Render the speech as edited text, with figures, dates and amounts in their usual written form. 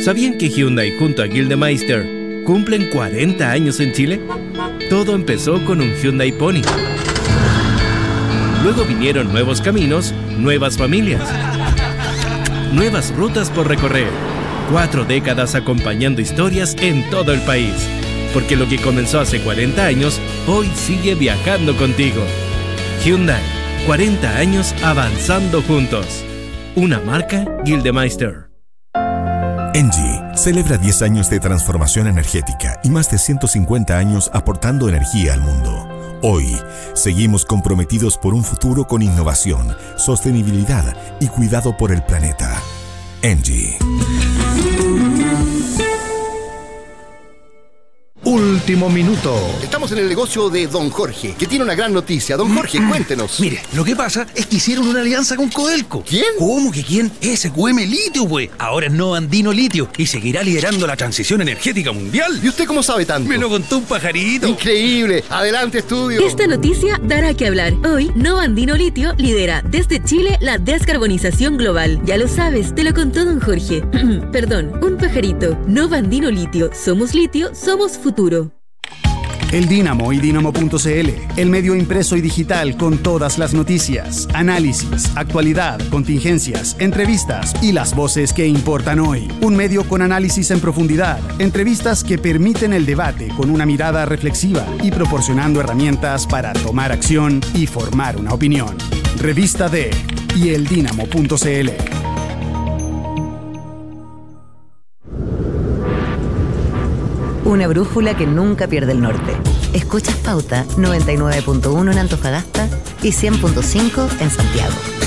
¿Sabían que Hyundai junto a Gildemeister cumplen 40 años en Chile? Todo empezó con un Hyundai Pony. Luego vinieron nuevos caminos, nuevas familias, nuevas rutas por recorrer. 4 décadas acompañando historias en todo el país. Porque lo que comenzó hace 40 años, hoy sigue viajando contigo. Hyundai, 40 años avanzando juntos. Una marca Gildemeister. ENGIE celebra 10 años de transformación energética y más de 150 años aportando energía al mundo. Hoy, seguimos comprometidos por un futuro con innovación, sostenibilidad y cuidado por el planeta. ENGIE. Último minuto. Estamos en el negocio de Don Jorge, que tiene una gran noticia. Don Jorge, cuéntenos. Mire, lo que pasa es que hicieron una alianza con Codelco. ¿Quién? ¿Cómo que quién? SQM Litio, güey. Ahora es Nova Andino Litio y seguirá liderando la transición energética mundial. ¿Y usted cómo sabe tanto? Me lo contó un pajarito. Increíble. Adelante, estudio. Esta noticia dará que hablar. Hoy, Nova Andino Litio lidera desde Chile la descarbonización global. Ya lo sabes, te lo contó Don Jorge. Perdón, un pajarito. Nova Andino Litio. Somos litio, somos futuro. El Dínamo y Dínamo.cl, el medio impreso y digital con todas las noticias, análisis, actualidad, contingencias, entrevistas y las voces que importan hoy. Un medio con análisis en profundidad, entrevistas que permiten el debate con una mirada reflexiva y proporcionando herramientas para tomar acción y formar una opinión. Revista de y el Dínamo.cl. Una brújula que nunca pierde el norte. Escuchas Pauta 99.1 en Antofagasta y 100.5 en Santiago.